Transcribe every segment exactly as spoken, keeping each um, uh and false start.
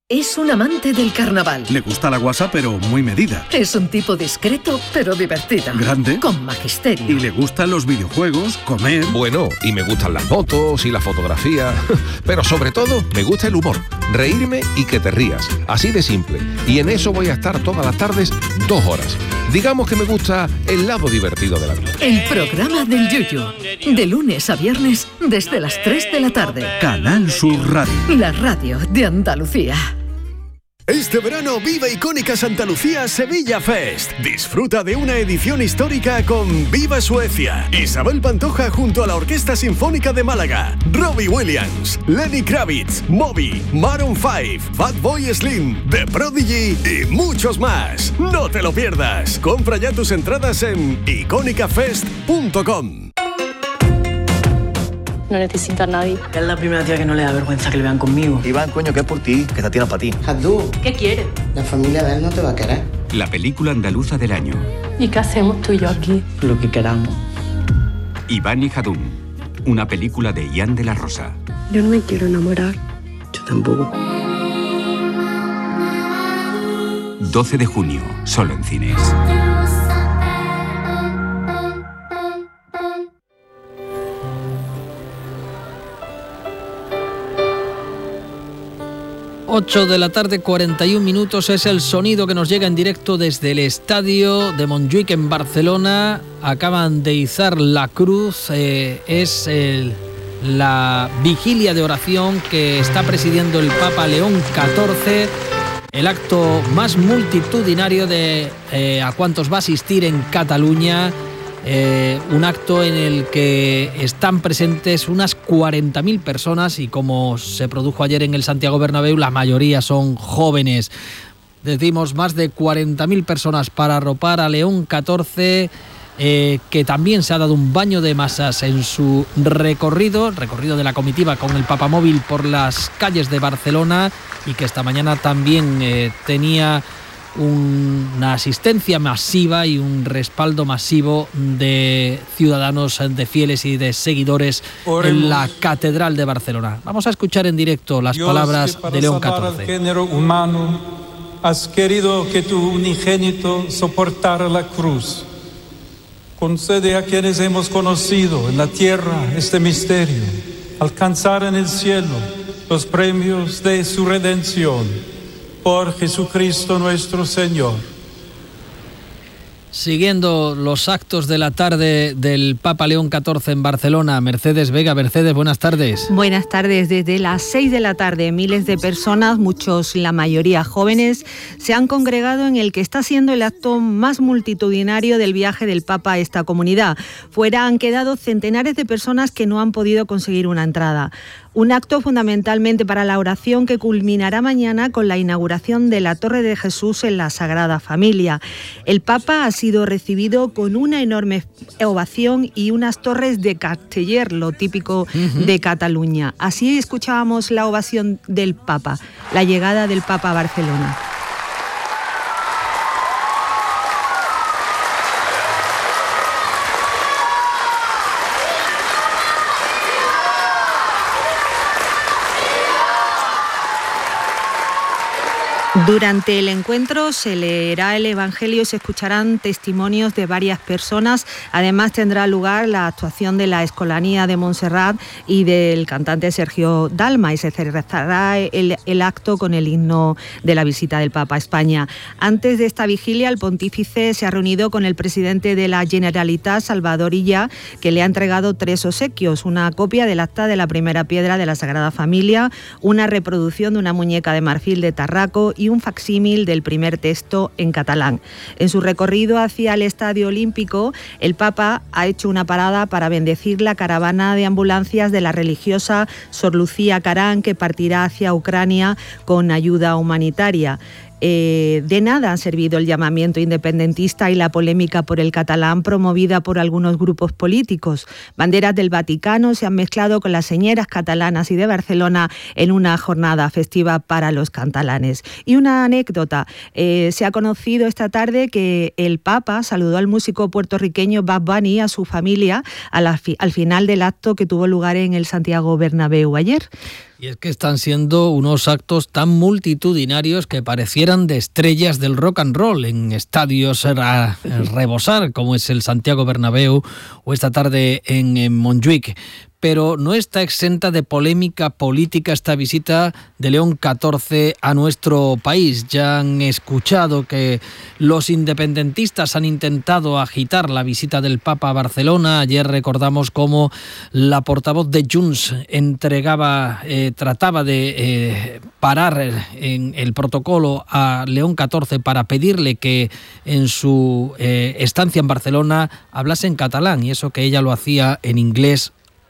Es un amante del carnaval. Le gusta la guasa, pero muy medida. Es un tipo discreto, pero divertido. Grande. Con magisterio. Y le gustan los videojuegos, comer... Bueno, y me gustan las motos y la fotografía. Pero sobre todo, me gusta el humor. Reírme y que te rías. Así de simple. Y en eso voy a estar todas las tardes, dos horas. Digamos que me gusta el lado divertido de la vida. El programa del Yuyu. De lunes a viernes, desde las tres de la tarde. Canal Sur Radio. La radio de Andalucía. Este verano vive Icónica Santa Lucía Sevilla Fest. Disfruta de una edición histórica con Viva Suecia, Isabel Pantoja junto a la Orquesta Sinfónica de Málaga, Robbie Williams, Lenny Kravitz, Moby, Maroon cinco, Fatboy Slim, The Prodigy y muchos más. No te lo pierdas. Compra ya tus entradas en icónica fest punto com. No necesito a nadie. Es la primera tía que no le da vergüenza que le vean conmigo. Iván, coño, que es por ti, que esta tía no es para ti. Abdú, ¿Qué quieres? la familia de él no te va a querer. La película andaluza del año. ¿Y qué hacemos tú y yo aquí? Lo que queramos. Iván y Jadún. Una película de Ian de la Rosa. Yo no me quiero enamorar. Yo tampoco. doce de junio, solo en cines. ocho de la tarde, cuarenta y un minutos, es el sonido que nos llega en directo desde el estadio de Montjuic en Barcelona. Acaban de izar la cruz, eh, es el, la vigilia de oración que está presidiendo el Papa León catorce, el acto más multitudinario de eh, a cuantos va a asistir en Cataluña. Eh, un acto en el que están presentes unas cuarenta mil personas y, como se produjo ayer en el Santiago Bernabéu, la mayoría son jóvenes. Decimos más de cuarenta mil personas para arropar a León catorce, eh, que también se ha dado un baño de masas en su recorrido, el recorrido de la comitiva con el papamóvil por las calles de Barcelona, y que esta mañana también eh, tenía una asistencia masiva y un respaldo masivo de ciudadanos, de fieles y de seguidores Oremos. En la Catedral de Barcelona. Vamos a escuchar en directo las Dios, palabras de León catorce. Al género humano, has querido que tu unigénito soportara la cruz. Concede a quienes hemos conocido en la tierra este misterio, alcanzar en el cielo los premios de su redención. Por Jesucristo nuestro Señor. Siguiendo los actos de la tarde del Papa León catorce en Barcelona, Mercedes Vega. Mercedes, buenas tardes. Buenas tardes. Desde las seis de la tarde, miles de personas, muchos, la mayoría jóvenes, se han congregado en el que está siendo el acto más multitudinario del viaje del Papa a esta comunidad. Fuera han quedado centenares de personas que no han podido conseguir una entrada. Un acto fundamentalmente para la oración que culminará mañana con la inauguración de la Torre de Jesús en la Sagrada Familia. El Papa ha sido recibido con una enorme ovación y unas torres de Casteller, lo típico uh-huh. de Cataluña. Así escuchábamos la ovación del Papa, la llegada del Papa a Barcelona. Durante el encuentro se leerá el Evangelio y se escucharán testimonios de varias personas. Además tendrá lugar la actuación de la Escolanía de Montserrat y del cantante Sergio Dalma, y se cerrará el, el acto con el himno de la visita del Papa a España. Antes de esta vigilia, el pontífice se ha reunido con el presidente de la Generalitat, Salvador Illa, que le ha entregado tres obsequios: una copia del acta de la primera piedra de la Sagrada Familia, una reproducción de una muñeca de marfil de Tarraco y un facsímil del primer texto en catalán. En su recorrido hacia el Estadio Olímpico, el Papa ha hecho una parada para bendecir la caravana de ambulancias de la religiosa Sor Lucía Carán, que partirá hacia Ucrania con ayuda humanitaria. Eh, de nada han servido el llamamiento independentista y la polémica por el catalán promovida por algunos grupos políticos. Banderas del Vaticano se han mezclado con las señeras catalanas y de Barcelona en una jornada festiva para los catalanes. Y una anécdota, eh, se ha conocido esta tarde que el Papa saludó al músico puertorriqueño Bad Bunny, a su familia, a la fi- al final del acto que tuvo lugar en el Santiago Bernabéu ayer. Y es que están siendo unos actos tan multitudinarios que parecieran de estrellas del rock and roll en estadios a rebosar, como es el Santiago Bernabéu o esta tarde en, en Montjuic. Pero no está exenta de polémica política esta visita de León catorce a nuestro país. Ya han escuchado que los independentistas han intentado agitar la visita del Papa a Barcelona. Ayer recordamos cómo la portavoz de Junts entregaba, eh, trataba de eh, parar en el protocolo a León catorce para pedirle que en su eh, estancia en Barcelona hablase en catalán, y eso que ella lo hacía en inglés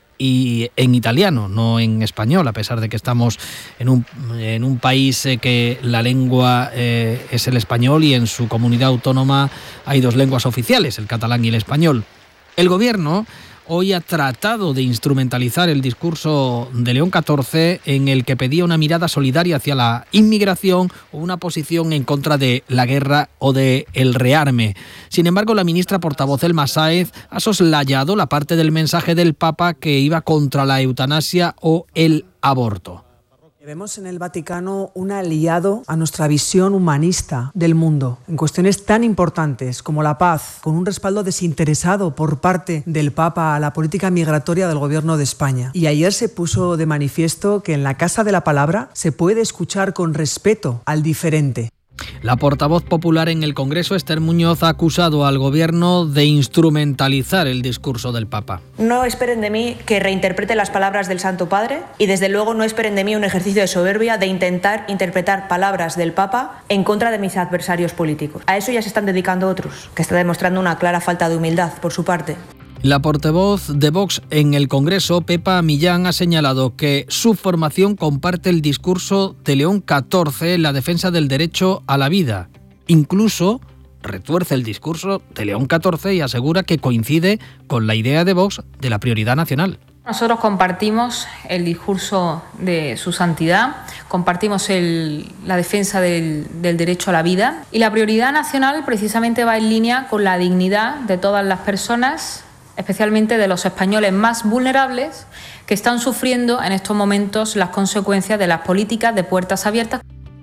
y en italiano, no en español, a pesar de que estamos en un, en un país eh, que la lengua eh, es el español, y en su comunidad autónoma hay dos lenguas oficiales, el catalán y el español. El gobierno hoy ha tratado de instrumentalizar el discurso de León catorce, en el que pedía una mirada solidaria hacia la inmigración o una posición en contra de la guerra o de el rearme. Sin embargo, la ministra portavoz Elma Sáez ha soslayado la parte del mensaje del Papa que iba contra la eutanasia o el aborto. Vemos en el Vaticano un aliado a nuestra visión humanista del mundo, en cuestiones tan importantes como la paz, con un respaldo desinteresado por parte del Papa a la política migratoria del Gobierno de España. Y ayer se puso de manifiesto que en la Casa de la Palabra se puede escuchar con respeto al diferente. La portavoz popular en el Congreso, Esther Muñoz, ha acusado al Gobierno de instrumentalizar el discurso del Papa. No esperen de mí que reinterprete las palabras del Santo Padre, y desde luego no esperen de mí un ejercicio de soberbia de intentar interpretar palabras del Papa en contra de mis adversarios políticos. A eso ya se están dedicando otros, que está demostrando una clara falta de humildad por su parte. La portavoz de Vox en el Congreso, Pepa Millán, ha señalado que su formación comparte el discurso de León catorce en la defensa del derecho a la vida. Incluso retuerce el discurso de León catorce y asegura que coincide con la idea de Vox de la prioridad nacional. Nosotros compartimos el discurso de su santidad, compartimos el, la defensa del, del derecho a la vida, y la prioridad nacional precisamente va en línea con la dignidad de todas las personas, especialmente de los españoles más vulnerables, que están sufriendo en estos momentos las consecuencias de las políticas de puertas abiertas.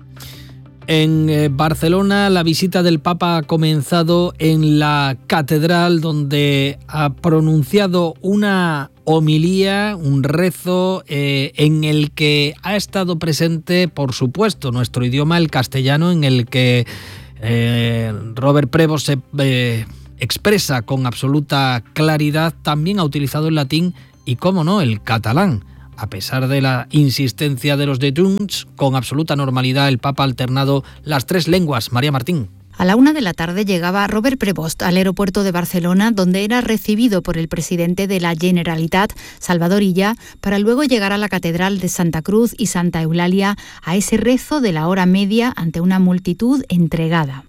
En eh, Barcelona, la visita del Papa ha comenzado en la catedral, donde ha pronunciado una homilía, un rezo eh, en el que ha estado presente, por supuesto, nuestro idioma, el castellano, en el que eh, Robert Prevost se eh, expresa con absoluta claridad. También ha utilizado el latín y, cómo no, el catalán. A pesar de la insistencia de los de Junts, con absoluta normalidad el Papa ha alternado las tres lenguas. María Martín. A la una de la tarde llegaba Robert Prevost al aeropuerto de Barcelona, donde era recibido por el presidente de la Generalitat, Salvador Illa, para luego llegar a la Catedral de Santa Cruz y Santa Eulalia a ese rezo de la hora media ante una multitud entregada.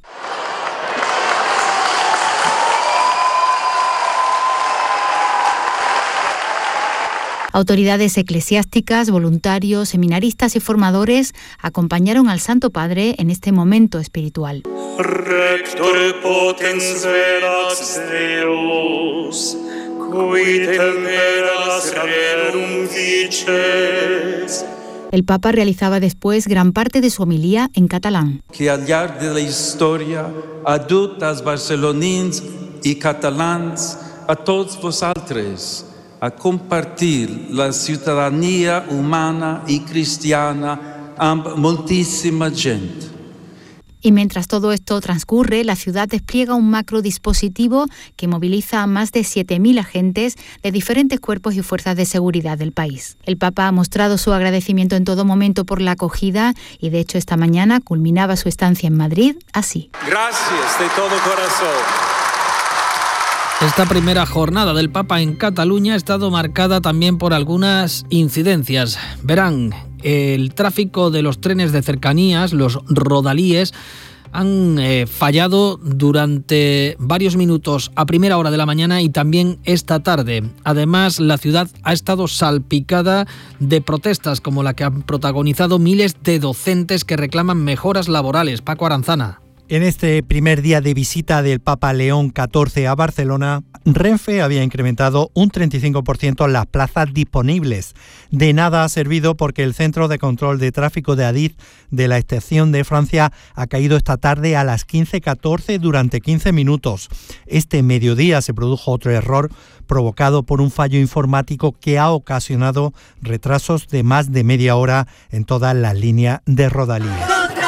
Autoridades eclesiásticas, voluntarios, seminaristas y formadores acompañaron al Santo Padre en este momento espiritual. Rector potens velas Deus, qui temperas rerum vices. El Papa realizaba después gran parte de su homilía en catalán. Que al llarg de la història ha dut als barcelonins i catalans, a tots vosaltres, a compartir la ciudadanía humana y cristiana amb moltíssima gent. Y mientras todo esto transcurre, la ciudad despliega un macrodispositivo que moviliza a más de siete mil agentes de diferentes cuerpos y fuerzas de seguridad del país. El Papa ha mostrado su agradecimiento en todo momento por la acogida y, de hecho, esta mañana culminaba su estancia en Madrid así. Gracias de todo corazón. Esta primera jornada del Papa en Cataluña ha estado marcada también por algunas incidencias. Verán, el tráfico de los trenes de cercanías, los rodalíes, han eh, fallado durante varios minutos a primera hora de la mañana y también esta tarde. Además, la ciudad ha estado salpicada de protestas como la que han protagonizado miles de docentes que reclaman mejoras laborales. Paco Aranzana. En este primer día de visita del Papa León catorce a Barcelona, Renfe había incrementado un treinta y cinco por ciento las plazas disponibles. De nada ha servido porque el Centro de Control de Tráfico de Adif de la estación de Francia ha caído esta tarde a las quince catorce durante quince minutos. Este mediodía se produjo otro error provocado por un fallo informático que ha ocasionado retrasos de más de media hora en toda la línea de Rodalies.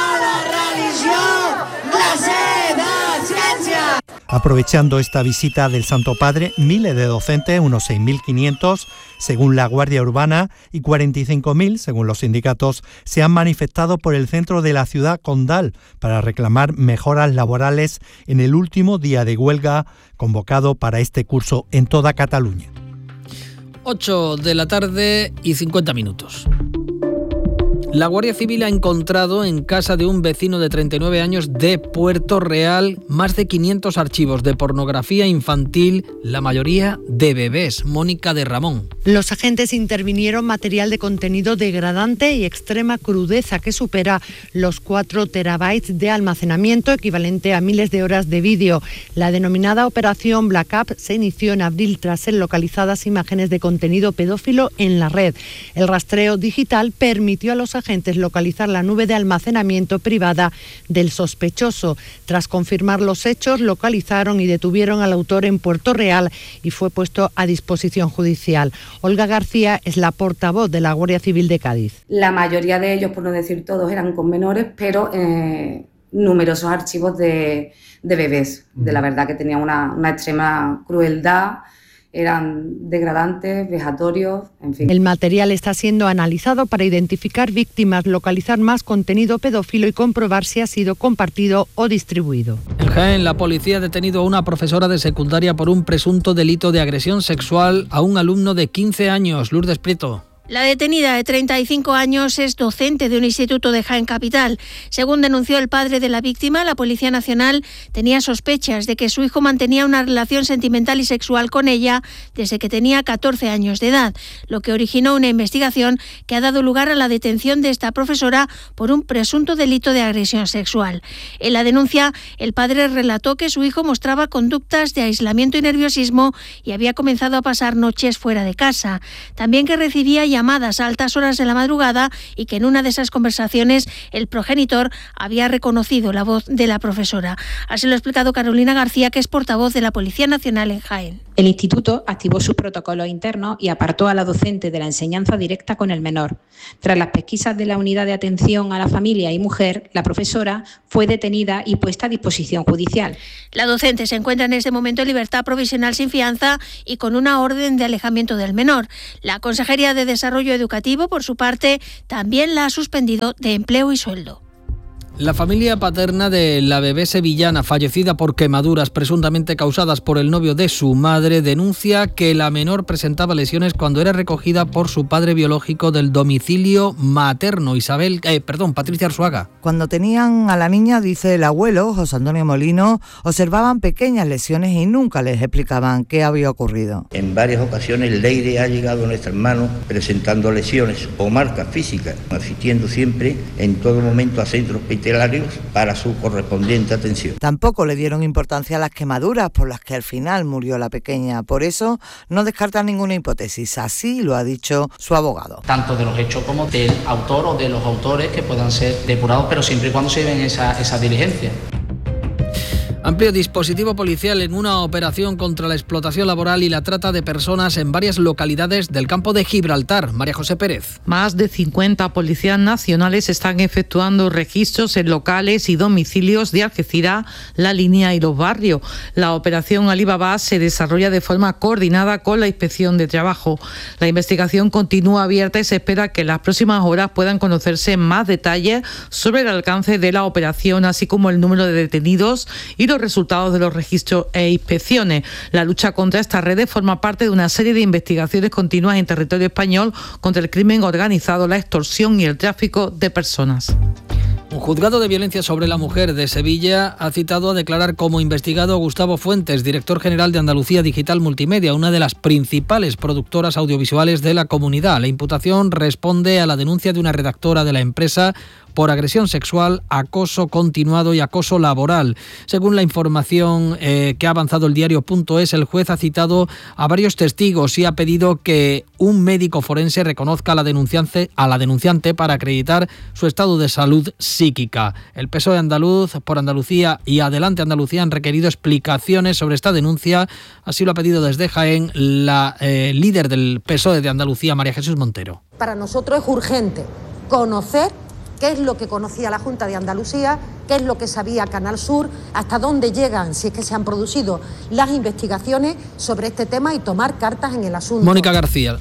Aprovechando esta visita del Santo Padre, miles de docentes, unos seis mil quinientos, según la Guardia Urbana, y cuarenta y cinco mil, según los sindicatos, se han manifestado por el centro de la ciudad condal para reclamar mejoras laborales en el último día de huelga convocado para este curso en toda Cataluña. ocho de la tarde y cincuenta minutos. La Guardia Civil ha encontrado en casa de un vecino de treinta y nueve años de Puerto Real más de quinientos archivos de pornografía infantil, la mayoría de bebés. Mónica de Ramón. Los agentes intervinieron material de contenido degradante y extrema crudeza que supera los cuatro terabytes de almacenamiento, equivalente a miles de horas de vídeo. La denominada Operación Black Up se inició en abril tras ser localizadas imágenes de contenido pedófilo en la red. El rastreo digital permitió a los agentes localizar la nube de almacenamiento privada del sospechoso. Tras confirmar los hechos, localizaron y detuvieron al autor en Puerto Real y fue puesto a disposición judicial. Olga García es la portavoz de la Guardia Civil de Cádiz. La mayoría de ellos, por no decir todos, eran con menores, pero eh, numerosos archivos de, de bebés. De la verdad que tenían una, una extrema crueldad. Eran degradantes, vejatorios, en fin. El material está siendo analizado para identificar víctimas, localizar más contenido pedófilo y comprobar si ha sido compartido o distribuido. En Jaén, la policía ha detenido a una profesora de secundaria por un presunto delito de agresión sexual a un alumno de quince años. Lourdes Prieto. La detenida de treinta y cinco años es docente de un instituto de Jaén Capital. Según denunció el padre de la víctima, la Policía Nacional tenía sospechas de que su hijo mantenía una relación sentimental y sexual con ella desde que tenía catorce años de edad, lo que originó una investigación que ha dado lugar a la detención de esta profesora por un presunto delito de agresión sexual. En la denuncia, el padre relató que su hijo mostraba conductas de aislamiento y nerviosismo y había comenzado a pasar noches fuera de casa. También que recibía llamadas a altas horas de la madrugada y que en una de esas conversaciones el progenitor había reconocido la voz de la profesora. Así lo ha explicado Carolina García, que es portavoz de la Policía Nacional en Jaén. El instituto activó sus protocolos internos y apartó a la docente de la enseñanza directa con el menor. Tras las pesquisas de la Unidad de Atención a la Familia y Mujer, la profesora fue detenida y puesta a disposición judicial. La docente se encuentra en este momento en libertad provisional sin fianza y con una orden de alejamiento del menor. La Consejería de Desarrollo Educativo, por su parte, también la ha suspendido de empleo y sueldo. La familia paterna de la bebé sevillana fallecida por quemaduras presuntamente causadas por el novio de su madre denuncia que la menor presentaba lesiones cuando era recogida por su padre biológico del domicilio materno. Isabel, eh, perdón, Patricia Arzuaga. Cuando tenían a la niña, dice el abuelo, José Antonio Molino, observaban pequeñas lesiones y nunca les explicaban qué había ocurrido. En varias ocasiones Leire ha llegado a nuestras manos presentando lesiones o marcas físicas, asistiendo siempre en todo momento a centros hospitalarios para su correspondiente atención. Tampoco le dieron importancia a las quemaduras por las que al final murió la pequeña. Por eso no descartan ninguna hipótesis. Así lo ha dicho su abogado. Tanto de los hechos como del autor o de los autores que puedan ser depurados, pero siempre y cuando se lleven esa, esa diligencia. Amplio dispositivo policial en una operación contra la explotación laboral y la trata de personas en varias localidades del campo de Gibraltar. María José Pérez. Más de cincuenta policías nacionales están efectuando registros en locales y domicilios de Algeciras, La Línea y Los Barrios. La operación Alibaba se desarrolla de forma coordinada con la Inspección de Trabajo. La investigación continúa abierta y se espera que en las próximas horas puedan conocerse más detalles sobre el alcance de la operación, así como el número de detenidos y los resultados de los registros e inspecciones. La lucha contra estas redes forma parte de una serie de investigaciones continuas en territorio español contra el crimen organizado, la extorsión y el tráfico de personas. Un juzgado de violencia sobre la mujer de Sevilla ha citado a declarar como investigado a Gustavo Fuentes, director general de Andalucía Digital Multimedia, una de las principales productoras audiovisuales de la comunidad. La imputación responde a la denuncia de una redactora de la empresa por agresión sexual, acoso continuado y acoso laboral. Según la información eh, que ha avanzado el diario.es, el juez ha citado a varios testigos y ha pedido que un médico forense reconozca a la denunciante, a la denunciante para acreditar su estado de salud psíquica. El P S O E andaluz, por Andalucía y Adelante Andalucía han requerido explicaciones sobre esta denuncia. Así lo ha pedido desde Jaén la eh, líder del P S O E de Andalucía, María Jesús Montero. Para nosotros es urgente conocer qué es lo que conocía la Junta de Andalucía, qué es lo que sabía Canal Sur, hasta dónde llegan, si es que se han producido las investigaciones sobre este tema y tomar cartas en el asunto. Mónica García.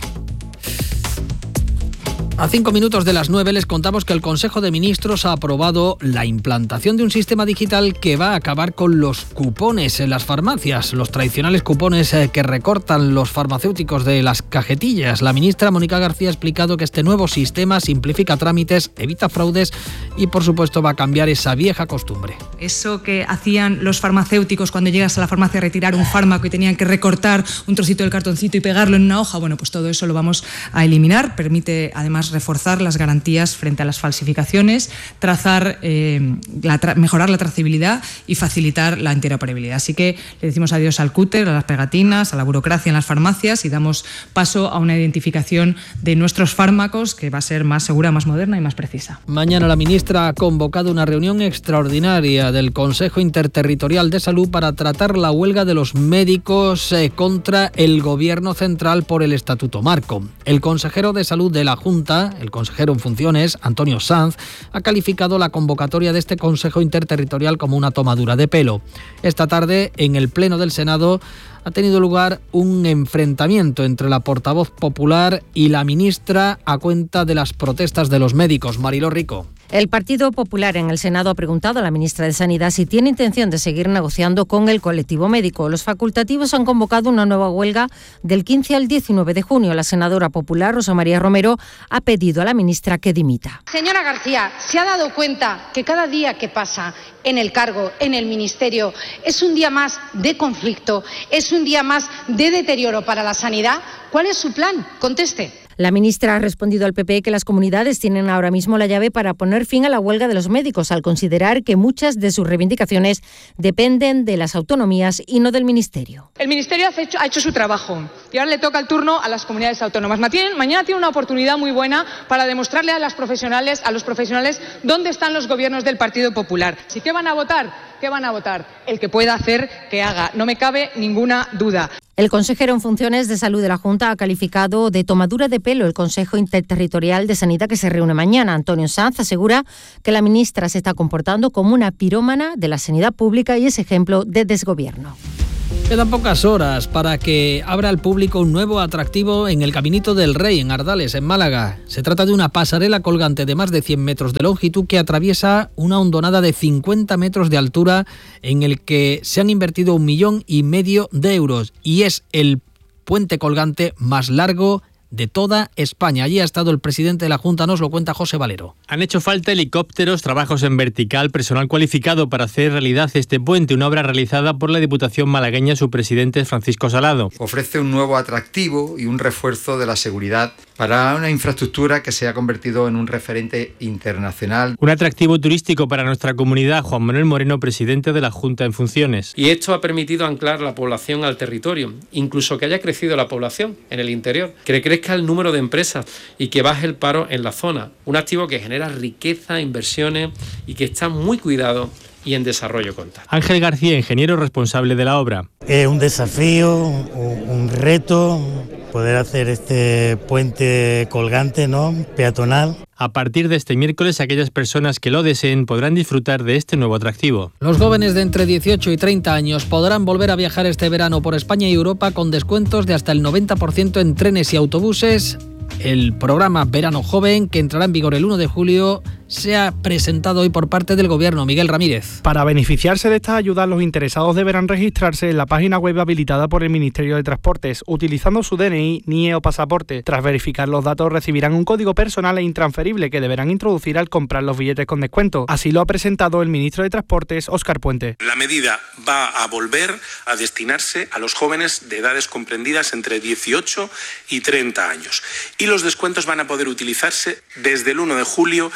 A cinco minutos de las nueve les contamos que el Consejo de Ministros ha aprobado la implantación de un sistema digital que va a acabar con los cupones en las farmacias, los tradicionales cupones que recortan los farmacéuticos de las cajetillas. La ministra Mónica García ha explicado que este nuevo sistema simplifica trámites, evita fraudes y, por supuesto, va a cambiar esa vieja costumbre. Eso que hacían los farmacéuticos cuando llegas a la farmacia a retirar un fármaco y tenían que recortar un trocito del cartoncito y pegarlo en una hoja, bueno, pues todo eso lo vamos a eliminar. Permite, además, reforzar las garantías frente a las falsificaciones, trazar, eh, la tra- mejorar la trazabilidad y facilitar la interoperabilidad. Así que le decimos adiós al cúter, a las pegatinas, a la burocracia en las farmacias y damos paso a una identificación de nuestros fármacos que va a ser más segura, más moderna y más precisa. Mañana la ministra ha convocado una reunión extraordinaria del Consejo Interterritorial de Salud para tratar la huelga de los médicos eh, contra el Gobierno central por el Estatuto Marco. El consejero de Salud de la Junta, el consejero en funciones, Antonio Sanz, ha calificado la convocatoria de este Consejo Interterritorial como una tomadura de pelo. Esta tarde, en el Pleno del Senado, ha tenido lugar un enfrentamiento entre la portavoz popular y la ministra a cuenta de las protestas de los médicos. Mariló Rico. El Partido Popular en el Senado ha preguntado a la ministra de Sanidad si tiene intención de seguir negociando con el colectivo médico. Los facultativos han convocado una nueva huelga del quince al diecinueve de junio. La senadora popular, Rosa María Romero, ha pedido a la ministra que dimita. Señora García, ¿se ha dado cuenta que cada día que pasa en el cargo, en el ministerio, es un día más de conflicto, es un día más de deterioro para la sanidad? ¿Cuál es su plan? Conteste. La ministra ha respondido al P P que las comunidades tienen ahora mismo la llave para poner fin a la huelga de los médicos, al considerar que muchas de sus reivindicaciones dependen de las autonomías y no del Ministerio. El Ministerio ha hecho, ha hecho su trabajo y ahora le toca el turno a las comunidades autónomas. Mañana tiene una oportunidad muy buena para demostrarle a las profesionales, a los profesionales dónde están los gobiernos del Partido Popular. ¿Sí qué van a votar? ¿Qué van a votar? El que pueda hacer, que haga. No me cabe ninguna duda. El consejero en funciones de Salud de la Junta ha calificado de tomadura de pelo el Consejo Interterritorial de Sanidad que se reúne mañana. Antonio Sanz asegura que la ministra se está comportando como una pirómana de la sanidad pública y es ejemplo de desgobierno. Quedan pocas horas para que abra al público un nuevo atractivo en el Caminito del Rey, en Ardales, en Málaga. Se trata de una pasarela colgante de más de cien metros de longitud que atraviesa una hondonada de cincuenta metros de altura en el que se han invertido un millón y medio de euros y es el puente colgante más largo de toda España. Allí ha estado el presidente de la Junta, nos lo cuenta José Valero. Han hecho falta helicópteros, trabajos en vertical, personal cualificado para hacer realidad este puente, una obra realizada por la Diputación malagueña. Su presidente es Francisco Salado. Ofrece un nuevo atractivo y un refuerzo de la seguridad para una infraestructura que se ha convertido en un referente internacional. Un atractivo turístico para nuestra comunidad. Juan Manuel Moreno, presidente de la Junta en funciones. Y esto ha permitido anclar la población al territorio, incluso que haya crecido la población en el interior, que crezca el número de empresas y que baje el paro en la zona. Un activo que genera riqueza, inversiones y que está muy cuidado y en desarrollo constante. Ángel García, ingeniero responsable de la obra. Es un desafío, un, un reto, poder hacer este puente colgante, ¿no?, peatonal. A partir de este miércoles, aquellas personas que lo deseen podrán disfrutar de este nuevo atractivo. Los jóvenes de entre dieciocho y treinta años podrán volver a viajar este verano por España y Europa con descuentos de hasta el noventa por ciento en trenes y autobuses. El programa Verano Joven, que entrará en vigor el uno de julio, se ha presentado hoy por parte del Gobierno. Miguel Ramírez. Para beneficiarse de estas ayudas, los interesados deberán registrarse en la página web habilitada por el Ministerio de Transportes, utilizando su D N I, N I E o pasaporte. Tras verificar los datos, recibirán un código personal e intransferible que deberán introducir al comprar los billetes con descuento. Así lo ha presentado el ministro de Transportes, Óscar Puente. La medida va a volver a destinarse a los jóvenes de edades comprendidas entre dieciocho y treinta años. Y los descuentos van a poder utilizarse desde el uno de julio hasta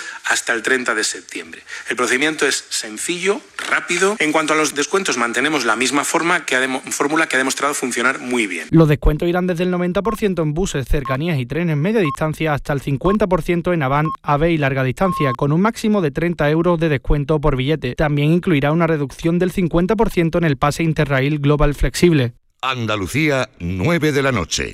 hasta el treinta de septiembre. El procedimiento es sencillo, rápido. En cuanto a los descuentos, mantenemos la misma forma que ha demo- fórmula que ha demostrado funcionar muy bien. Los descuentos irán desde el noventa por ciento en buses, cercanías y trenes media distancia hasta el cincuenta por ciento en Avant, A V y larga distancia, con un máximo de treinta euros de descuento por billete. También incluirá una reducción del cincuenta por ciento en el pase Interrail Global Flexible. Andalucía, nueve de la noche.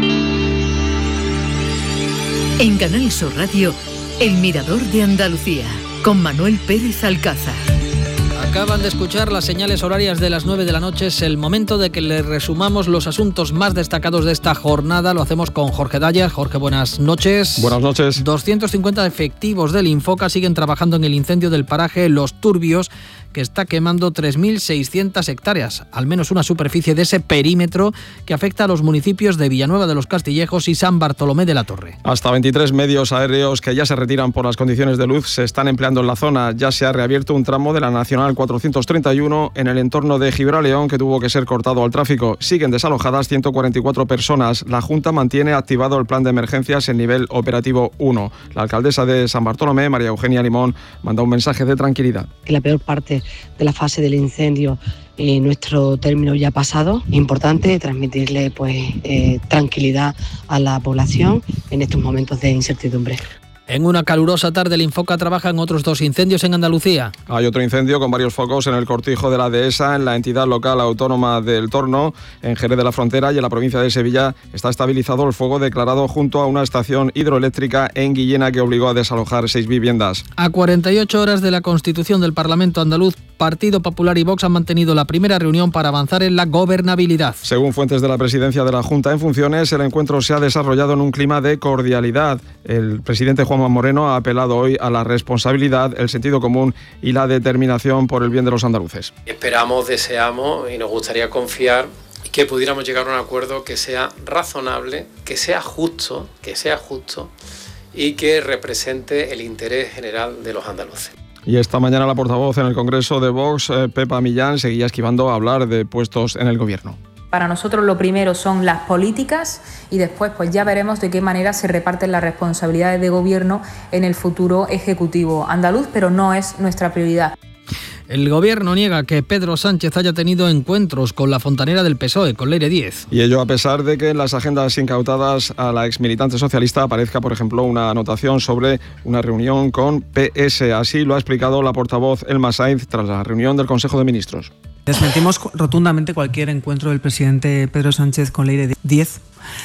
En Canal Sur Radio, El Mirador de Andalucía, con Manuel Pérez Alcázar. Acaban de escuchar las señales horarias de las nueve de la noche. Es el momento de que les resumamos los asuntos más destacados de esta jornada. Lo hacemos con Jorge Daya. Jorge, buenas noches. Buenas noches. doscientos cincuenta efectivos del Infoca siguen trabajando en el incendio del paraje Los Turbios, que está quemando tres mil seiscientas hectáreas, al menos una superficie de ese perímetro que afecta a los municipios de Villanueva de los Castillejos y San Bartolomé de la Torre. Hasta veintitrés medios aéreos que ya se retiran por las condiciones de luz se están empleando en la zona. Ya se ha reabierto un tramo de la Nacional cuatrocientos treinta y uno en el entorno de Gibraleón que tuvo que ser cortado al tráfico. Siguen desalojadas ciento cuarenta y cuatro personas. La Junta mantiene activado el plan de emergencias en nivel operativo uno. La alcaldesa de San Bartolomé, María Eugenia Limón, manda un mensaje de tranquilidad. La peor parte de la fase del incendio en nuestro término ya pasado. Importante transmitirle pues eh, tranquilidad a la población en estos momentos de incertidumbre. En una calurosa tarde, el Infoca trabaja en otros dos incendios en Andalucía. Hay otro incendio con varios focos en el cortijo de la Dehesa, en la entidad local autónoma del Torno, en Jerez de la Frontera y en la provincia de Sevilla. Está estabilizado el fuego declarado junto a una estación hidroeléctrica en Guillena que obligó a desalojar seis viviendas. A cuarenta y ocho horas de la constitución del Parlamento andaluz, Partido Popular y Vox han mantenido la primera reunión para avanzar en la gobernabilidad. Según fuentes de la presidencia de la Junta en funciones, el encuentro se ha desarrollado en un clima de cordialidad. El presidente Juanma Moreno ha apelado hoy a la responsabilidad, el sentido común y la determinación por el bien de los andaluces. Esperamos, deseamos y nos gustaría confiar que pudiéramos llegar a un acuerdo que sea razonable, que sea justo, que sea justo y que represente el interés general de los andaluces. Y esta mañana la portavoz en el Congreso de Vox, eh, Pepa Millán, seguía esquivando a hablar de puestos en el Gobierno. Para nosotros lo primero son las políticas y después pues ya veremos de qué manera se reparten las responsabilidades de gobierno en el futuro ejecutivo andaluz, pero no es nuestra prioridad. El Gobierno niega que Pedro Sánchez haya tenido encuentros con la fontanera del P S O E, con Leire Díez. Y ello a pesar de que en las agendas incautadas a la exmilitante socialista aparezca, por ejemplo, una anotación sobre una reunión con P S. Así lo ha explicado la portavoz Elma Sainz tras la reunión del Consejo de Ministros. Desmentimos rotundamente cualquier encuentro del presidente Pedro Sánchez con Leire Díez.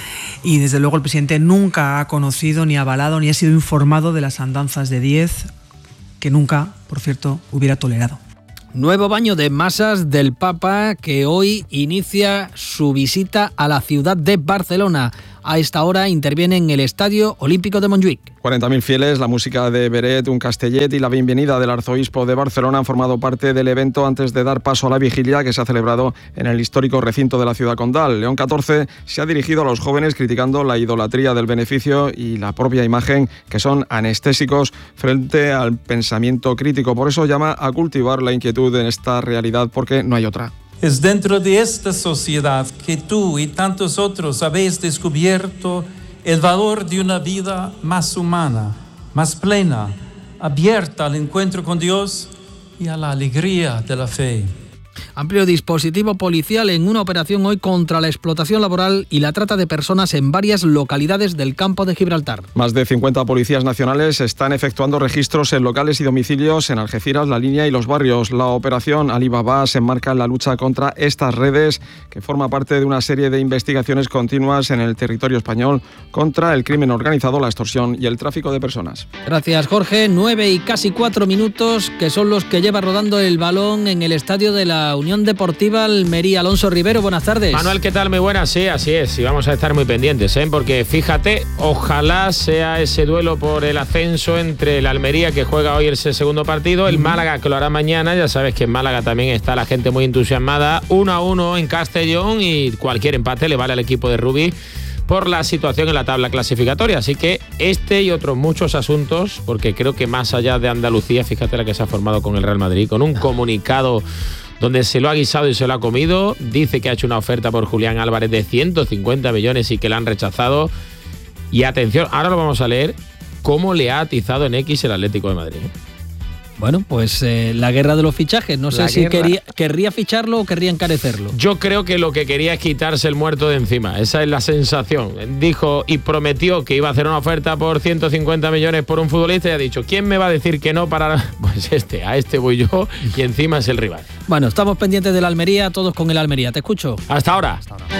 Y desde luego el presidente nunca ha conocido, ni avalado, ni ha sido informado de las andanzas de Díez, que nunca, por cierto, hubiera tolerado. Nuevo baño de masas del Papa, que hoy inicia su visita a la ciudad de Barcelona. A esta hora interviene en el Estadio Olímpico de Montjuïc. cuarenta mil fieles, la música de Beret, un castellet y la bienvenida del arzobispo de Barcelona han formado parte del evento antes de dar paso a la vigilia que se ha celebrado en el histórico recinto de la ciudad condal. León catorce se ha dirigido a los jóvenes criticando la idolatría del beneficio y la propia imagen, que son anestésicos frente al pensamiento crítico. Por eso llama a cultivar la inquietud en esta realidad, porque no hay otra. Es dentro de esta sociedad que tú y tantos otros habéis descubierto el valor de una vida más humana, más plena, abierta al encuentro con Dios y a la alegría de la fe. Amplio dispositivo policial en una operación hoy contra la explotación laboral y la trata de personas en varias localidades del campo de Gibraltar. Más de cincuenta policías nacionales están efectuando registros en locales y domicilios en Algeciras, La Línea y los barrios. La operación Alibaba se enmarca en la lucha contra estas redes, que forma parte de una serie de investigaciones continuas en el territorio español contra el crimen organizado, la extorsión y el tráfico de personas. Gracias, Jorge. Nueve y casi cuatro minutos, que son los que lleva rodando el balón en el estadio de la Unión Deportiva Almería. Alonso Rivero, buenas tardes. Manuel, ¿qué tal? Muy buenas, sí, así es. Y vamos a estar muy pendientes, ¿eh? Porque fíjate, ojalá sea ese duelo por el ascenso entre el Almería, que juega hoy ese segundo partido, el Málaga, que lo hará mañana. Ya sabes que en Málaga también está la gente muy entusiasmada. Uno a uno en Castellón y cualquier empate le vale al equipo de Rubí por la situación en la tabla clasificatoria. Así que este y otros muchos asuntos, porque creo que más allá de Andalucía, fíjate la que se ha formado con el Real Madrid, con un comunicado donde se lo ha guisado y se lo ha comido. Dice que ha hecho una oferta por Julián Álvarez de ciento cincuenta millones y que la han rechazado. Y atención, ahora lo vamos a leer, cómo le ha atizado en X el Atlético de Madrid. Bueno, pues eh, la guerra de los fichajes. No sé La si guerra. quería, querría ficharlo o querría encarecerlo. Yo creo que lo que quería es quitarse el muerto de encima. Esa es la sensación. Dijo y prometió que iba a hacer una oferta por ciento cincuenta millones por un futbolista y ha dicho, ¿quién me va a decir que no para...? Pues este, a este voy yo y encima es el rival. Bueno, estamos pendientes de la Almería, todos con el Almería. Te escucho. Hasta ahora. Hasta ahora.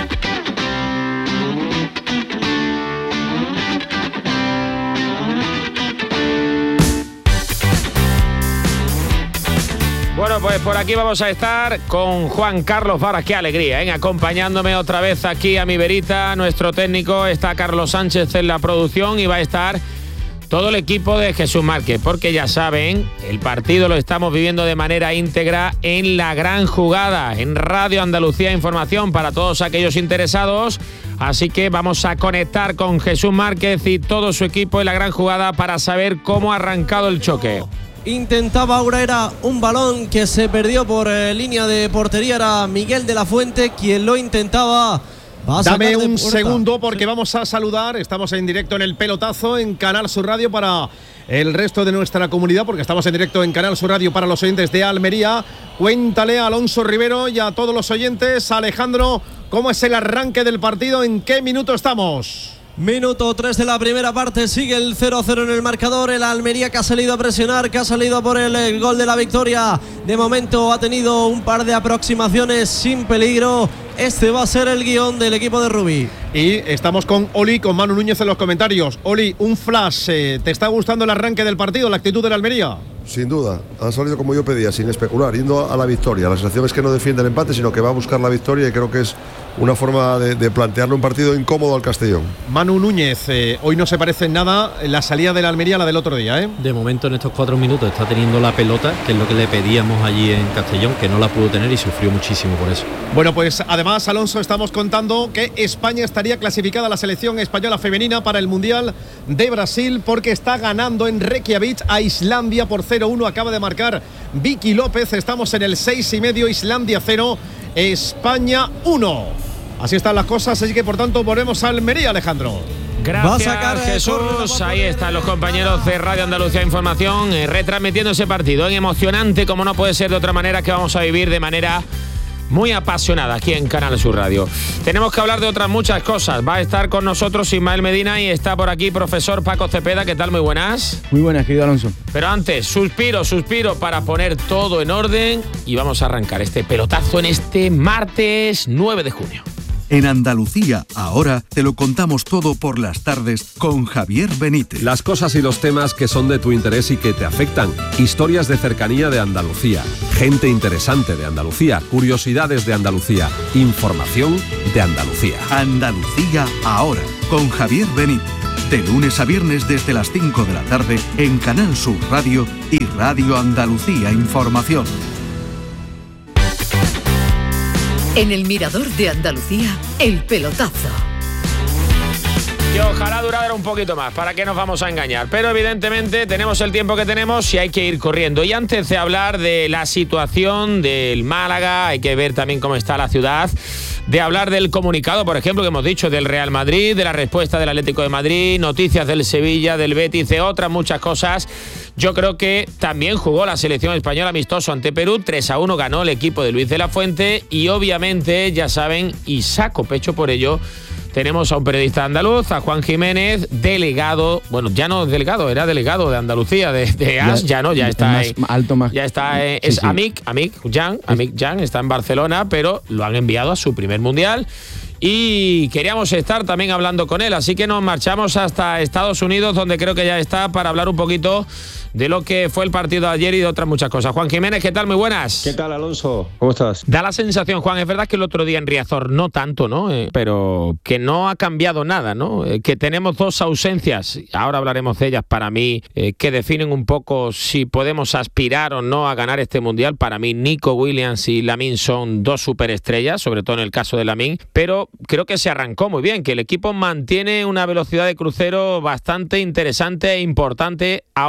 Bueno, pues por aquí vamos a estar con Juan Carlos Varas. Qué alegría, ¿eh? Acompañándome otra vez aquí a mi verita, nuestro técnico, está Carlos Sánchez en la producción y va a estar todo el equipo de Jesús Márquez, porque ya saben, el partido lo estamos viviendo de manera íntegra en La Gran Jugada, en Radio Andalucía Información para todos aquellos interesados. Así que vamos a conectar con Jesús Márquez y todo su equipo en La Gran Jugada para saber cómo ha arrancado el choque. Intentaba ahora, era un balón que se perdió por eh, línea de portería, era Miguel de la Fuente quien lo intentaba. Dame un segundo porque vamos a saludar, estamos en directo en el pelotazo en Canal Sur Radio para el resto de nuestra comunidad, porque estamos en directo en Canal Sur Radio para los oyentes de Almería. Cuéntale a Alonso Rivero y a todos los oyentes, Alejandro, ¿cómo es el arranque del partido? ¿En qué minuto estamos? Minuto tres de la primera parte, sigue el cero a cero en el marcador. El Almería que ha salido a presionar, que ha salido por el, el gol de la victoria. De momento ha tenido un par de aproximaciones sin peligro. Este va a ser el guión del equipo de Rubí. Y estamos con Oli, con Manu Núñez en los comentarios. Oli, un flash, eh, ¿te está gustando el arranque del partido, la actitud del Almería? Sin duda, ha salido como yo pedía, sin especular, yendo a la victoria. La sensación es que no defiende el empate, sino que va a buscar la victoria y creo que es una forma de, de plantearle un partido incómodo al Castellón. Manu Núñez, eh, hoy no se parece en nada la salida del Almería a la del otro día, ¿eh? De momento en estos cuatro minutos está teniendo la pelota, que es lo que le pedíamos allí en Castellón, que no la pudo tener y sufrió muchísimo por eso. Bueno, pues además, Alonso, estamos contando que España estaría clasificada a la selección española femenina para el Mundial de Brasil porque está ganando en Reykjavik a Islandia por cero uno. Acaba de marcar Vicky López. Estamos en el seis y medio, Islandia cero, España uno. Así están las cosas, así que por tanto volvemos a Almería, Alejandro. Gracias, Jesús. Ahí están los compañeros de Radio Andalucía Información eh, retransmitiendo ese partido en emocionante, como no puede ser de otra manera, que vamos a vivir de manera muy apasionada aquí en Canal Sur Radio. Tenemos que hablar de otras muchas cosas. Va a estar con nosotros Ismael Medina y está por aquí profesor Paco Cepeda. ¿Qué tal? Muy buenas. Muy buenas, querido Alonso. Pero antes, suspiro, suspiro para poner todo en orden y vamos a arrancar este pelotazo en este martes nueve de junio. En Andalucía, ahora te lo contamos todo por las tardes con Javier Benítez. Las cosas y los temas que son de tu interés y que te afectan. Historias de cercanía de Andalucía. Gente interesante de Andalucía. Curiosidades de Andalucía. Información de Andalucía. Andalucía, ahora con Javier Benítez. De lunes a viernes desde las cinco de la tarde en Canal Sur Radio y Radio Andalucía Información. En el Mirador de Andalucía, el pelotazo. Que ojalá durara un poquito más, ¿para qué nos vamos a engañar? Pero evidentemente tenemos el tiempo que tenemos y hay que ir corriendo. Y antes de hablar de la situación del Málaga, hay que ver también cómo está la ciudad, de hablar del comunicado, por ejemplo, que hemos dicho del Real Madrid, de la respuesta del Atlético de Madrid, noticias del Sevilla, del Betis, de otras muchas cosas. Yo creo que también jugó la selección española amistoso ante Perú, tres a uno ganó el equipo de Luis de la Fuente y obviamente, ya saben, y saco pecho por ello, tenemos a un periodista andaluz, a Juan Jiménez, delegado, bueno, ya no delegado, era delegado de Andalucía, de, de A S, ya, ya no, ya está más, en, alto más. ya está en, es sí, sí. Amic, Amic Jan, Amic Jan, está en Barcelona, pero lo han enviado a su primer mundial. Y queríamos estar también hablando con él, así que nos marchamos hasta Estados Unidos, donde creo que ya está para hablar un poquito de lo que fue el partido de ayer y de otras muchas cosas. Juan Jiménez, ¿qué tal? Muy buenas. ¿Qué tal, Alonso? ¿Cómo estás? Da la sensación, Juan, es verdad que el otro día en Riazor no tanto, ¿no? Eh, pero que no ha cambiado nada, ¿no? Eh, que tenemos dos ausencias, ahora hablaremos de ellas para mí, eh, que definen un poco si podemos aspirar o no a ganar este Mundial. Para mí, Nico Williams y Lamine son dos superestrellas, sobre todo en el caso de Lamine, pero creo que se arrancó muy bien, que el equipo mantiene una velocidad de crucero bastante interesante e importante ahora, sabiendo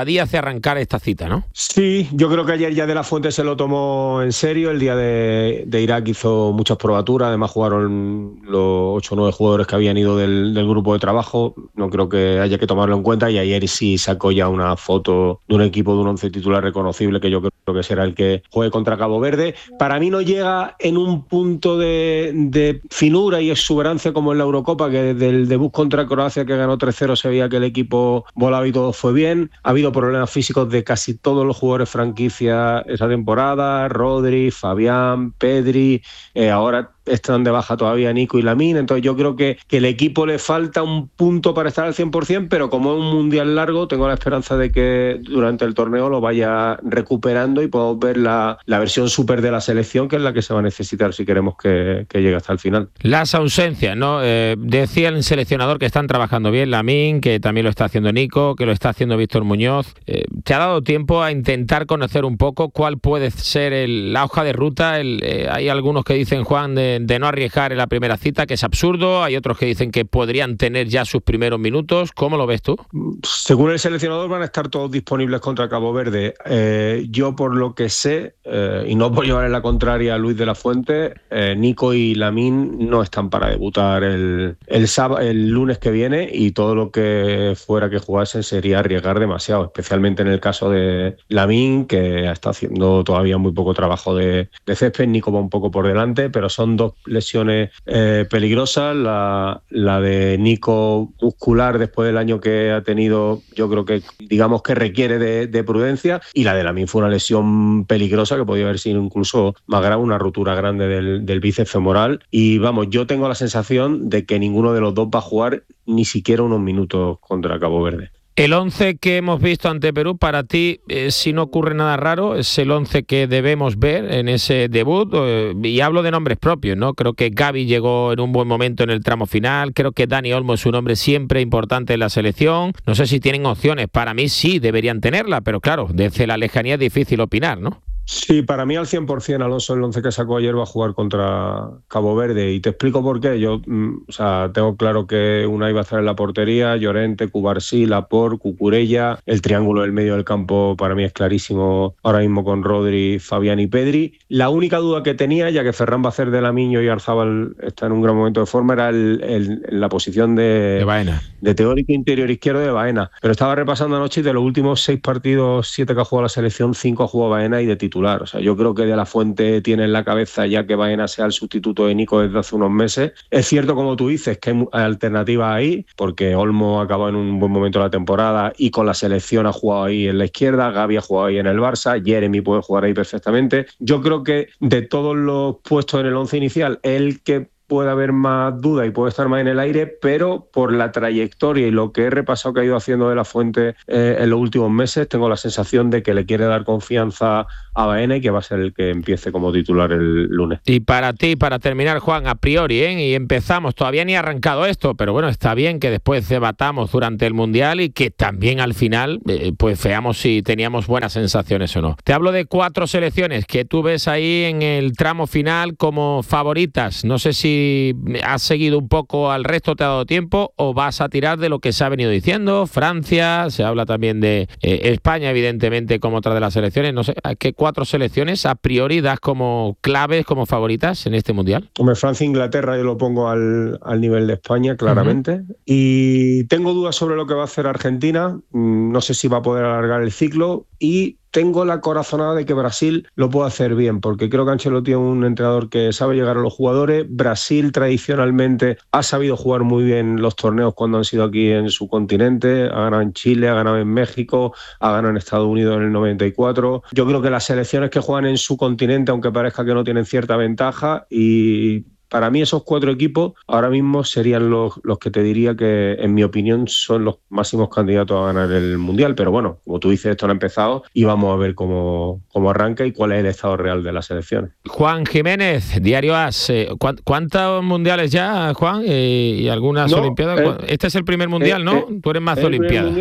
a días de arrancar esta cita, ¿no? Sí, yo creo que ayer ya De La Fuente se lo tomó en serio. El día de, de Irak hizo muchas probaturas, además jugaron los ocho o nueve jugadores que habían ido del, del grupo de trabajo. No creo que haya que tomarlo en cuenta, y ayer sí sacó ya una foto de un equipo de un once titular reconocible, que yo creo que será el que juegue contra Cabo Verde. Para mí no llega en un punto de, de finura y exuberancia como en la Eurocopa, que desde el debut contra Croacia, que ganó tres cero, se veía que el equipo volaba y todo fue bien. Ha habido problemas físicos de casi todos los jugadores franquicia esa temporada: Rodri, Fabián, Pedri, eh, ahora están de baja todavía Nico y Lamine. Entonces yo creo que, que el equipo le falta un punto para estar al cien por ciento, pero como es un mundial largo, tengo la esperanza de que durante el torneo lo vaya recuperando y podamos ver la, la versión súper de la selección, que es la que se va a necesitar si queremos que, que llegue hasta el final. Las ausencias, ¿no? Eh, decía el seleccionador que están trabajando bien, Lamine, que también lo está haciendo Nico, que lo está haciendo Víctor Muñoz. Eh, ¿Te ha dado tiempo a intentar conocer un poco cuál puede ser el, la hoja de ruta? El, eh, hay algunos que dicen, Juan, de de no arriesgar en la primera cita, que es absurdo. Hay otros que dicen que podrían tener ya sus primeros minutos. ¿Cómo lo ves tú? Según el seleccionador, van a estar todos disponibles contra Cabo Verde. Eh, yo, por lo que sé, eh, y no por llevar en la contraria a Luis de la Fuente, eh, Nico y Lamine no están para debutar el, el, sábado, el lunes que viene, y todo lo que fuera que jugasen sería arriesgar demasiado, especialmente en el caso de Lamine, que está haciendo todavía muy poco trabajo de, de césped. Nico va un poco por delante, pero son dos lesiones eh, peligrosas. La, la de Nico muscular, después del año que ha tenido, yo creo que digamos que requiere de, de prudencia, y la de Lamine fue una lesión peligrosa que podía haber sido incluso más grave, una rotura grande del, del bíceps femoral. Y vamos, yo tengo la sensación de que ninguno de los dos va a jugar ni siquiera unos minutos contra Cabo Verde. El once que hemos visto ante Perú, para ti, eh, si no ocurre nada raro, es el once que debemos ver en ese debut. Eh, y hablo de nombres propios, ¿no? Creo que Gavi llegó en un buen momento en el tramo final. Creo que Dani Olmo es un hombre siempre importante en la selección. No sé si tienen opciones. Para mí sí deberían tenerla, pero claro, desde la lejanía es difícil opinar, ¿no? Sí, para mí al cien por ciento Alonso, el once que sacó ayer, va a jugar contra Cabo Verde, y te explico por qué. Yo mm, o sea, tengo claro que Unai va a estar en la portería, Llorente, Cubarsí, Laporte, Cucurella. El triángulo del medio del campo para mí es clarísimo ahora mismo con Rodri, Fabián y Pedri. La única duda que tenía, ya que Ferran va a hacer de Lamiño y Arzabal está en un gran momento de forma, era el, el, la posición de, de Baena, de teórico interior izquierdo de Baena. Pero estaba repasando anoche y de los últimos seis partidos, siete que ha jugado la selección, cinco ha jugado Baena y de titular. O sea, yo creo que De La Fuente tiene en la cabeza ya que Baena sea el sustituto de Nico desde hace unos meses. Es cierto, como tú dices, que hay alternativas ahí, porque Olmo acabó en un buen momento de la temporada y con la selección ha jugado ahí en la izquierda, Gavi ha jugado ahí en el Barça, Jeremy puede jugar ahí perfectamente. Yo creo que de todos los puestos en el once inicial, el que puede haber más duda y puede estar más en el aire, pero por la trayectoria y lo que he repasado que ha ido haciendo De La Fuente eh, en los últimos meses, tengo la sensación de que le quiere dar confianza a Baena y que va a ser el que empiece como titular el lunes. Y para ti, para terminar, Juan, a priori, ¿eh? y empezamos, todavía ni ha arrancado esto, pero bueno, está bien que después debatamos durante el Mundial y que también al final eh, pues veamos si teníamos buenas sensaciones o no. Te hablo de cuatro selecciones que tú ves ahí en el tramo final como favoritas. No sé si has seguido un poco al resto, te ha dado tiempo, o vas a tirar de lo que se ha venido diciendo. Francia, se habla también de eh, España, evidentemente, como otra de las selecciones. No sé, ¿qué cuatro selecciones a priori das como claves, como favoritas en este Mundial? Hombre, Francia e Inglaterra yo lo pongo al, al nivel de España, claramente. Uh-huh. Y tengo dudas sobre lo que va a hacer Argentina. No sé si va a poder alargar el ciclo, y tengo la corazonada de que Brasil lo puede hacer bien, porque creo que Ancelotti es un entrenador que sabe llegar a los jugadores. Brasil tradicionalmente ha sabido jugar muy bien los torneos cuando han sido aquí en su continente. Ha ganado en Chile, ha ganado en México, ha ganado en Estados Unidos en el noventa y cuatro. Yo creo que las selecciones que juegan en su continente, aunque parezca que no tienen cierta ventaja, y para mí esos cuatro equipos ahora mismo serían los, los que te diría que, en mi opinión, son los máximos candidatos a ganar el Mundial. Pero bueno, como tú dices, esto no ha empezado y vamos a ver cómo, cómo arranca y cuál es el estado real de las selecciones. Juan Jiménez, Diario As. ¿Cuántos mundiales ya, Juan? ¿Y algunas no, olimpiadas? Eh, este es el primer Mundial, eh, ¿no? Eh, Tú eres más olimpiadas.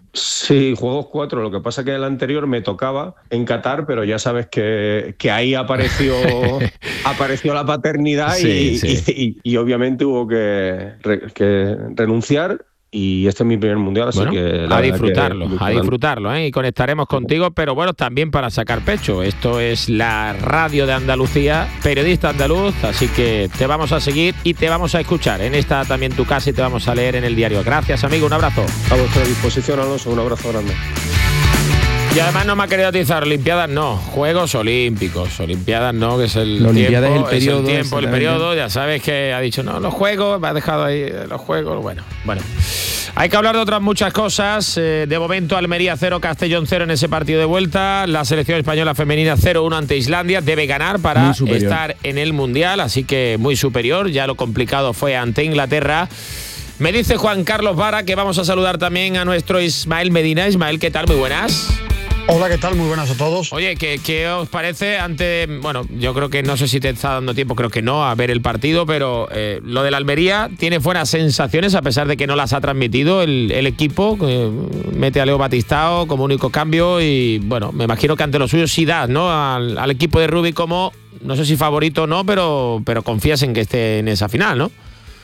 Sí, juegos cuatro. Lo que pasa es que el anterior me tocaba en Qatar, pero ya sabes que, que ahí apareció, apareció la paternidad. Sí. Y, Sí. Y, y, y obviamente hubo que, re, que renunciar, y este es mi primer mundial, así bueno, que... a disfrutarlo, a disfrutarlo, ¿eh? Y conectaremos contigo, pero bueno, también para sacar pecho. Esto es la radio de Andalucía, periodista andaluz, así que te vamos a seguir y te vamos a escuchar en esta también tu casa y te vamos a leer en el diario. Gracias, amigo, un abrazo. A vuestra disposición, Alonso, un abrazo grande. Y además no me ha querido atizar, Olimpiadas no, Juegos Olímpicos, Olimpiadas no, que es el la tiempo, es el periodo, es el tiempo, el periodo, ya sabes que ha dicho, no, los Juegos, me ha dejado ahí los Juegos, bueno, bueno. Hay que hablar de otras muchas cosas, eh, de momento Almería cero, Castellón cero en ese partido de vuelta, la selección española femenina cero uno ante Islandia, debe ganar para estar en el Mundial, así que muy superior, ya lo complicado fue ante Inglaterra. Me dice Juan Carlos Vara que vamos a saludar también a nuestro Ismael Medina. Ismael, ¿qué tal? Muy buenas. Hola, ¿qué tal? Muy buenas a todos. Oye, ¿qué, qué os parece ante, bueno, yo creo que no sé si te está dando tiempo, creo que no, a ver el partido, pero eh, lo de la Almería tiene buenas sensaciones a pesar de que no las ha transmitido el, el equipo, eh, mete a Leo Batistao como único cambio y bueno, me imagino que ante los suyos sí das, ¿no? Al, al equipo de Rubí como, no sé si favorito o no, pero, pero confías en que esté en esa final, ¿no?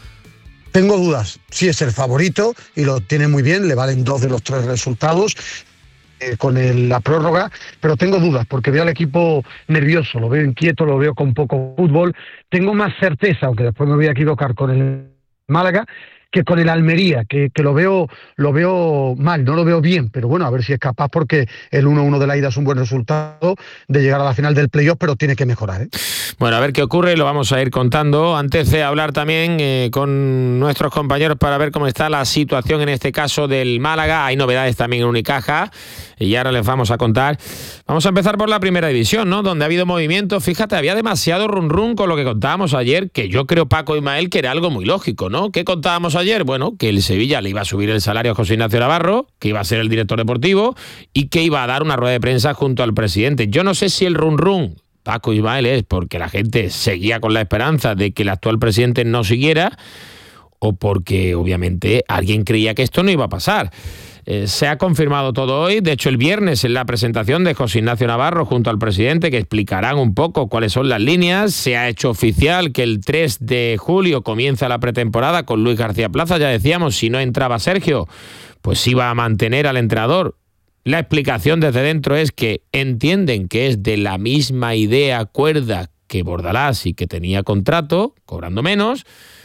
Tengo dudas, sí es el favorito y lo tiene muy bien, le valen dos de los tres resultados. Eh, con el, la prórroga, pero tengo dudas porque veo al equipo nervioso, lo veo inquieto, lo veo con poco fútbol. Tengo más certeza, aunque después me voy a equivocar con el Málaga, que con el Almería, que, que lo veo lo veo mal, no lo veo bien, pero bueno, a ver si es capaz, porque el uno uno de la ida es un buen resultado de llegar a la final del playoff, pero tiene que mejorar, ¿eh? Bueno, a ver qué ocurre, lo vamos a ir contando. Antes de hablar también eh, con nuestros compañeros para ver cómo está la situación en este caso del Málaga, hay novedades también en Unicaja y ahora les vamos a contar. Vamos a empezar por la primera división, ¿no? Donde ha habido movimiento. Fíjate, había demasiado run run con lo que contábamos ayer, que yo creo, Paco Ismael, que era algo muy lógico, ¿no? ¿Qué contábamos ayer? Bueno, que el Sevilla le iba a subir el salario a José Ignacio Navarro, que iba a ser el director deportivo y que iba a dar una rueda de prensa junto al presidente. Yo no sé si el run run, Paco Ismael, es porque la gente seguía con la esperanza de que el actual presidente no siguiera o porque obviamente alguien creía que esto no iba a pasar. Eh, se ha confirmado todo hoy, de hecho el viernes en la presentación de José Ignacio Navarro junto al presidente, que explicarán un poco cuáles son las líneas. Se ha hecho oficial que el tres de julio comienza la pretemporada con Luis García Plaza. Ya decíamos, si no entraba Sergio, pues iba a mantener al entrenador. La explicación desde dentro es que entienden que es de la misma idea cuerda que Bordalás y que tenía contrato, cobrando menos.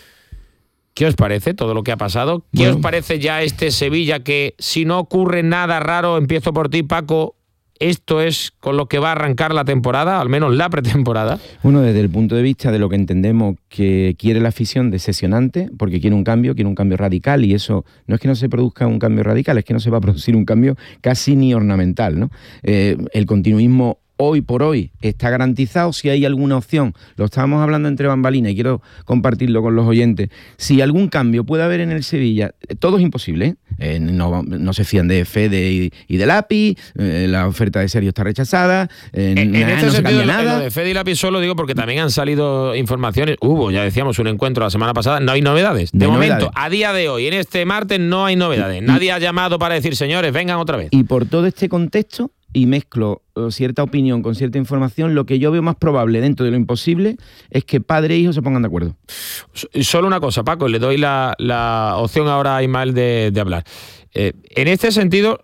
¿Qué os parece todo lo que ha pasado? ¿Qué bueno. os parece ya este Sevilla que, si no ocurre nada raro, empiezo por ti, Paco, esto es con lo que va a arrancar la temporada, al menos la pretemporada? Bueno, desde el punto de vista de lo que entendemos que quiere la afición, decepcionante, porque quiere un cambio, quiere un cambio radical, y eso no es que no se produzca un cambio radical, es que no se va a producir un cambio casi ni ornamental, ¿no? Eh, el continuismo hoy por hoy está garantizado. Si hay alguna opción, lo estábamos hablando entre bambalinas y quiero compartirlo con los oyentes, si algún cambio puede haber en el Sevilla, todo es imposible, ¿eh? Eh, no, no se fían de Fede y, y de Lapi, eh, la oferta de Sergio está rechazada, eh, en, nada, en este no se sentido, cambia nada. Lo de Fede y Lapi solo digo porque también han salido informaciones, hubo, ya decíamos, un encuentro la semana pasada, no hay novedades, de, de momento, novedades. A día de hoy, en este martes no hay novedades, y, nadie ha llamado para decir, señores, vengan otra vez. Y por todo este contexto, y mezclo cierta opinión con cierta información, lo que yo veo más probable dentro de lo imposible es que padre e hijo se pongan de acuerdo. Solo una cosa, Paco, le doy la, la opción ahora a Ismael de, de hablar. Eh, en este sentido,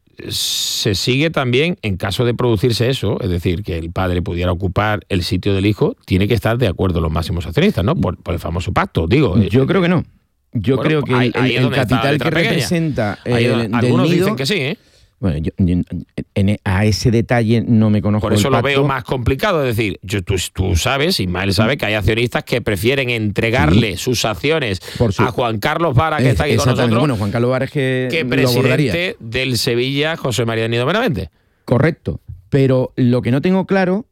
se sigue también, en caso de producirse eso, es decir, que el padre pudiera ocupar el sitio del hijo, tiene que estar de acuerdo los máximos accionistas, ¿no? Por, por el famoso pacto, digo. Yo creo que no. Yo bueno, creo que ahí, ahí el, el capital que pequeña. representa ahí el, del algunos nido, dicen que sí, ¿eh? Bueno, yo, yo en, a ese detalle no me conozco. Por eso el lo pacto. veo más complicado. Es decir, yo, tú, tú sabes, Ismael sabe que hay accionistas que prefieren entregarle sí. sus acciones su... a Juan Carlos Vara, que es, está aquí con nosotros. Bueno, Juan Carlos Vara es que, que presidente del Sevilla, José María del Nido Benavente. Correcto. Pero lo que no tengo claro,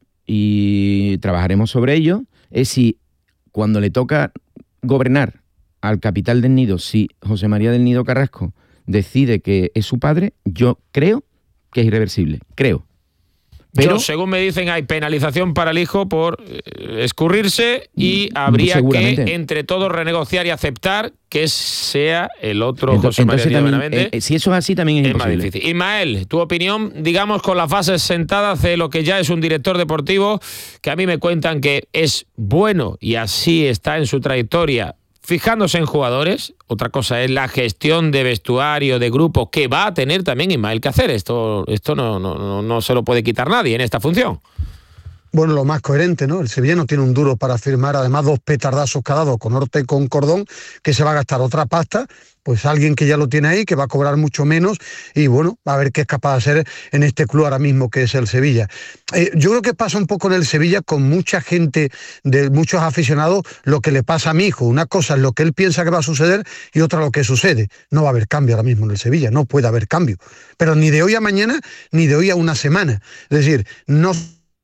y trabajaremos sobre ello, es si cuando le toca gobernar al capital del Nido, si José María del Nido Carrasco decide que es su padre, yo creo que es irreversible, creo. Pero, yo, según me dicen, hay penalización para el hijo por eh, escurrirse y habría que, entre todos, renegociar y aceptar que sea el otro entonces, José María Nido Benavente. Eh, si eso es así, también es, es imposible. Más difícil. Ismael, tu opinión, digamos, con las bases sentadas de lo que ya es un director deportivo, que a mí me cuentan que es bueno y así está en su trayectoria, fijándose en jugadores. Otra cosa es la gestión de vestuario, de grupo, que va a tener también Ismael que hacer. Esto, esto no, no, no, no se lo puede quitar nadie en esta función. Bueno, lo más coherente, ¿no? El Sevilla no tiene un duro para firmar, además, dos petardazos cada dos con Orta y con Cordón, que se va a gastar otra pasta, pues alguien que ya lo tiene ahí, que va a cobrar mucho menos, y bueno, a ver qué es capaz de hacer en este club ahora mismo que es el Sevilla. Eh, yo creo que pasa un poco en el Sevilla con mucha gente, de muchos aficionados, lo que le pasa a mi hijo. Una cosa es lo que él piensa que va a suceder y otra lo que sucede. No va a haber cambio ahora mismo en el Sevilla, no puede haber cambio. Pero ni de hoy a mañana, ni de hoy a una semana. Es decir, no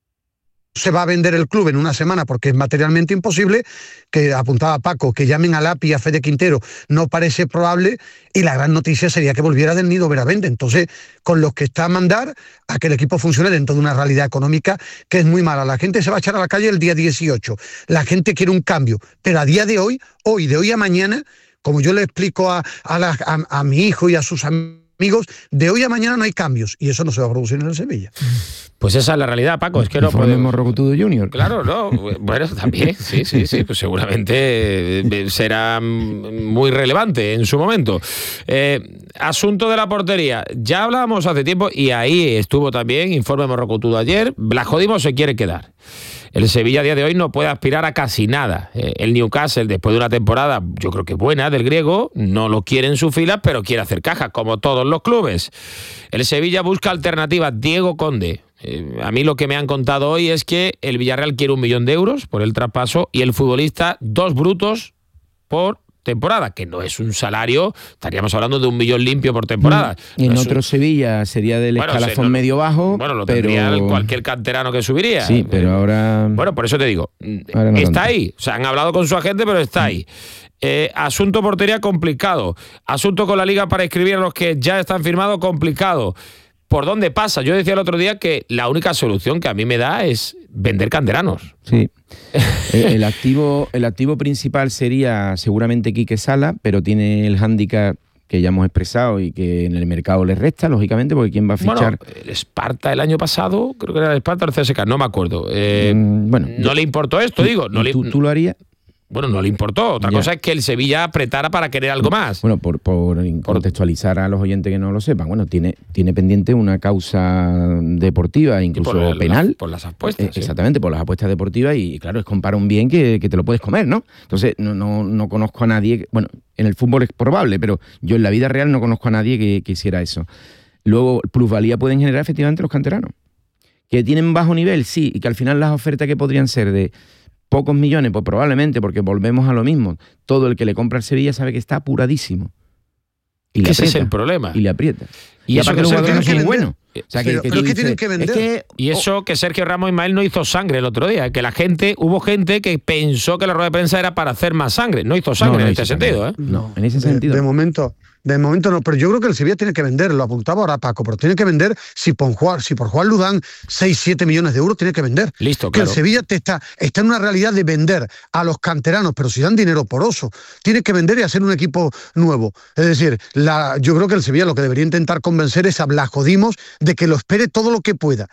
se va a vender el club en una semana porque es materialmente imposible, que apuntaba Paco, que llamen a Lapi y a Fede Quintero, no parece probable, y la gran noticia sería que volviera del Nido Veravente. Entonces, con los que está a mandar a que el equipo funcione dentro de una realidad económica que es muy mala. La gente se va a echar a la calle el día dieciocho, la gente quiere un cambio, pero a día de hoy, hoy, de hoy a mañana, como yo le explico a, a, la, a, a mi hijo y a sus amigos, Amigos, de hoy a mañana no hay cambios y eso no se va a producir en el Sevilla. Pues esa es la realidad, Paco. Es que no podemos... Morrocotudo Junior. Claro, no. Bueno, también, sí, sí, sí. Pues seguramente será muy relevante en su momento. Eh, asunto de la portería. Ya hablábamos hace tiempo y ahí estuvo también Informe Morrocotudo ayer. Blasco se quiere quedar. El Sevilla a día de hoy no puede aspirar a casi nada. El Newcastle, después de una temporada, yo creo que buena, del griego, no lo quiere en su fila, pero quiere hacer caja, como todos los clubes. El Sevilla busca alternativas. Diego Conde. Eh, a mí lo que me han contado hoy es que el Villarreal quiere un millón de euros por el traspaso y el futbolista dos brutos por temporada, que no es un salario, estaríamos hablando de un millón limpio por temporada. En no otro un... Sevilla sería del bueno, escalafón se, no, medio bajo. Bueno, lo pero... tendría cualquier canterano que subiría. Sí, pero ahora... Bueno, por eso te digo, no está tanto. Ahí. O sea, han hablado con su agente, pero está ahí. Eh, asunto portería complicado. Asunto con la Liga para escribir a los que ya están firmados complicado. ¿Por dónde pasa? Yo decía el otro día que la única solución que a mí me da es vender canteranos. Sí. el, activo, el activo principal sería seguramente Quique Sala, pero tiene el hándicap que ya hemos expresado y que en el mercado le resta, lógicamente, porque ¿quién va a fichar? Bueno, el Esparta el año pasado, creo que era el Esparta o el C S K, no me acuerdo. Eh, mm, bueno, no yo, le importó esto, tú, digo. No ¿tú, le, ¿Tú lo harías? Bueno, no le importó. Otra ya. cosa es que el Sevilla apretara para querer algo más. Bueno, por, por contextualizar a los oyentes que no lo sepan, bueno, tiene, tiene pendiente una causa deportiva, incluso por el, penal. La, por las apuestas. Eh, sí. Exactamente, por las apuestas deportivas y, claro, es comprar un bien que, que te lo puedes comer, ¿no? Entonces, no, no, no conozco a nadie, que, bueno, en el fútbol es probable, pero yo en la vida real no conozco a nadie que, que hiciera eso. Luego, plusvalía pueden generar efectivamente los canteranos. Que tienen bajo nivel, sí, y que al final las ofertas que podrían ser de pocos millones, pues probablemente, porque volvemos a lo mismo. Todo el que le compra al Sevilla sabe que está apuradísimo. Y le ese aprieta, es el problema. Y le aprieta. Y, y eso que los jugadores no son buenos. O sea, que, pero, que pero ¿qué dices, tienen que vender? Es que, y eso que Sergio Ramos Ismael no hizo sangre el otro día, que la gente, hubo gente que pensó que la rueda de prensa era para hacer más sangre. No hizo sangre no, no en este sentido, ¿eh? No, en ese sentido. De, de momento, de momento no, pero yo creo que el Sevilla tiene que vender, lo apuntaba ahora Paco, pero tiene que vender, si por Juan, si por Juan Ludán seis, siete millones de euros, tiene que vender. Listo, que claro. El Sevilla te está, está en una realidad de vender a los canteranos, pero si dan dinero poroso, tiene que vender y hacer un equipo nuevo. Es decir, la, yo creo que el Sevilla lo que debería intentar convencer es a Blasco Dimos de que lo espere todo lo que pueda,